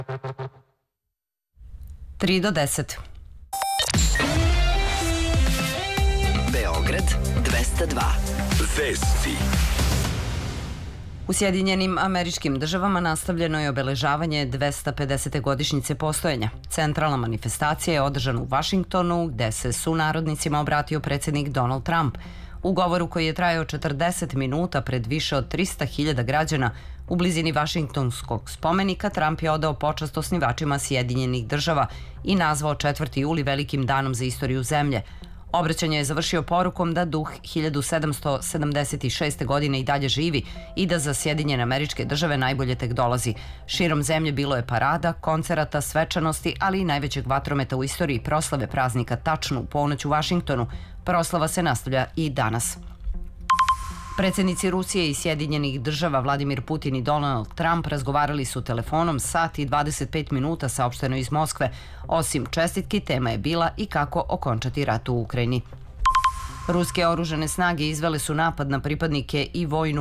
3 do 10. Beograd 202. Vesti. U Sjedinjenim Američkim Državama nastavljeno je obeležavanje 250. godišnjice postojanja. Centralna manifestacija je održana u Vašingtonu, gde se sunarodnicima obratio predsjednik Donald Trump. U govoru koji je trajao 40 minuta pred više od 300.000 građana u blizini Vašingtonskog spomenika, Trump je odao počast osnivačima Sjedinjenih Država i nazvao 4. juli velikim danom za istoriju zemlje. Obraćanje je završio porukom da duh 1776. godine i dalje živi i da za Sjedinjene Američke Države najbolje tek dolazi. Širom zemlje bilo je parada, koncerata, svečanosti, ali i najvećeg vatrometa u istoriji proslave praznika tačno u ponoć u Vašingtonu. Proslava se nastavlja i danas. Predsjednici Rusije i Sjedinjenih Država Vladimir Putin i Donald Trump razgovarali su telefonom sat i 25 minuta, saopšteno iz Moskve. Osim čestitki, tema je bila i kako okončati rat u Ukrajini. Ruske oružane snage izvele su napad na pripadnike i vojnu